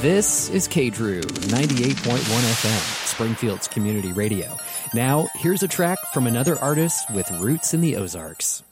This is KDRU 98.1 FM, Springfield's community radio. Now, here's a track from another artist with roots in the Ozarks.